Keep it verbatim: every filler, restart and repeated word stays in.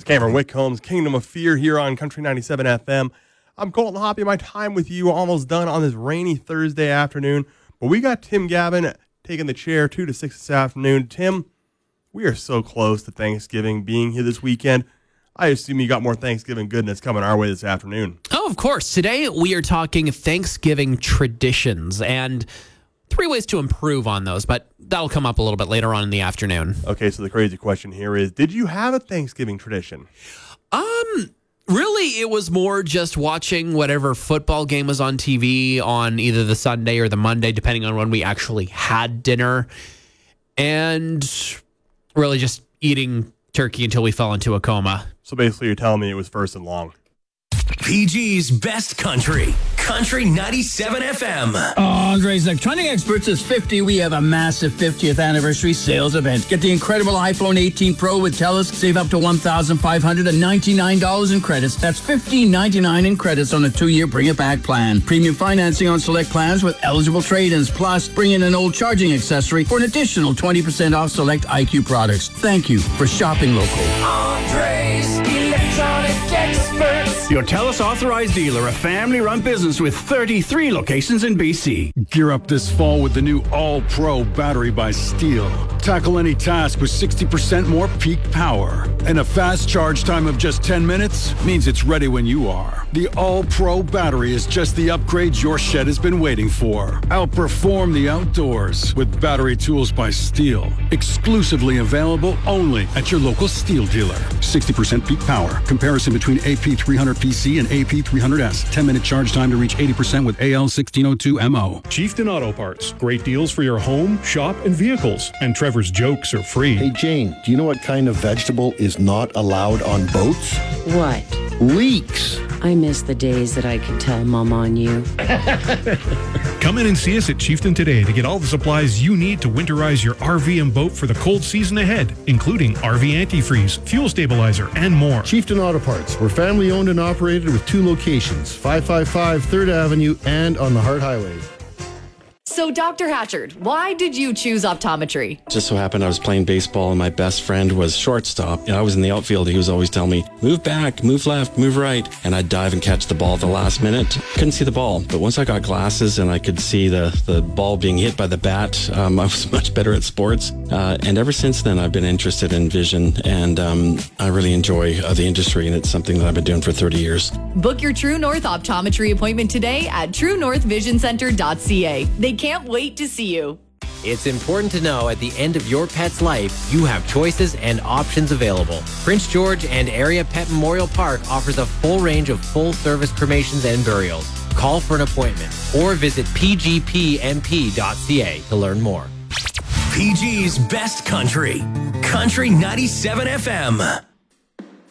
Cameron Whitcomb's Kingdom of Fear here on Country ninety-seven F M. I'm Colton Hoppy. My time with you almost done on this rainy Thursday afternoon. But we got Tim Gavin taking the chair two to six this afternoon. Tim, we are so close to Thanksgiving being here this weekend. I assume you got more Thanksgiving goodness coming our way this afternoon. Oh, of course. Today we are talking Thanksgiving traditions and three ways to improve on those, but that'll come up a little bit later on in the afternoon. Okay, so the crazy question here is, did you have a Thanksgiving tradition? Um, really, it was more just watching whatever football game was on T V on either the Sunday or the Monday, depending on when we actually had dinner, and really just eating turkey until we fell into a coma. So basically, you're telling me it was first and long. P G's Best Country, Country ninety-seven F M. Andre's Electronic Experts is fifty. We have a massive fiftieth anniversary sales event. Get the incredible iPhone eighteen Pro with TELUS. Save up to one thousand five hundred ninety-nine dollars in credits. That's fifteen ninety-nine in credits on a two-year Bring It Back plan. Premium financing on select plans with eligible trade-ins. Plus, bring in an old charging accessory for an additional twenty percent off select I Q products. Thank you for shopping local. Andre's Electronic Experts. Your TELUS authorized dealer, a family-run business with thirty-three locations in B C. Gear up this fall with the new All-Pro battery by Steel. Tackle any task with sixty percent more peak power. And a fast charge time of just ten minutes means it's ready when you are. The All-Pro battery is just the upgrade your shed has been waiting for. Outperform the outdoors with battery tools by Steel. Exclusively available only at your local Steel dealer. sixty percent peak power. Comparison between A P three hundred P C and A P three hundred S. ten minute charge time to reach eighty percent with A L sixteen oh two M O. Chieftain Auto Parts. Great deals for your home, shop, and vehicles. And Trevor's jokes are free. Hey, Jane, do you know what kind of vegetable is not allowed on boats? What? Leeks. I miss the days that I could tell Mom on you. Come in and see us at Chieftain today to get all the supplies you need to winterize your R V and boat for the cold season ahead, including R V antifreeze, fuel stabilizer, and more. Chieftain Auto Parts. We're family owned and operated with two locations, five five five third Avenue and on the Hart Highway. So, Doctor Hatchard, why did you choose optometry? Just so happened I was playing baseball and my best friend was shortstop. And I was in the outfield. He was always telling me, move back, move left, move right. And I'd dive and catch the ball at the last minute. Couldn't see the ball. But once I got glasses and I could see the, the ball being hit by the bat, um, I was much better at sports. Uh, and ever since then, I've been interested in vision. And um, I really enjoy uh, the industry. And it's something that I've been doing for thirty years. Book your True North optometry appointment today at true north vision center dot c a. They can't wait to see you. It's important to know at the end of your pet's life, you have choices and options available. Prince George and Area Pet Memorial Park offers a full range of full-service cremations and burials. Call for an appointment or visit p g p m p dot c a to learn more. P G's Best Country, Country ninety-seven F M.